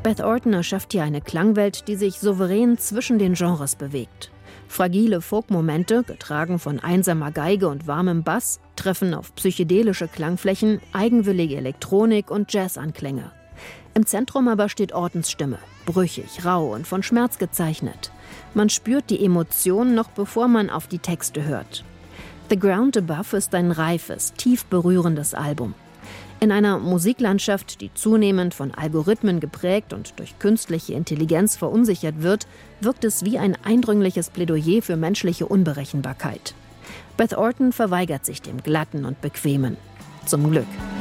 Beth Orton erschafft hier eine Klangwelt, die sich souverän zwischen den Genres bewegt. Fragile Folk-Momente, getragen von einsamer Geige und warmem Bass, treffen auf psychedelische Klangflächen, eigenwillige Elektronik und Jazzanklänge. Im Zentrum aber steht Ortons Stimme, brüchig, rau und von Schmerz gezeichnet. Man spürt die Emotionen noch bevor man auf die Texte hört. The Ground Above ist ein reifes, tief berührendes Album. In einer Musiklandschaft, die zunehmend von Algorithmen geprägt und durch künstliche Intelligenz verunsichert wird, wirkt es wie ein eindringliches Plädoyer für menschliche Unberechenbarkeit. Beth Orton verweigert sich dem Glatten und Bequemen. Zum Glück.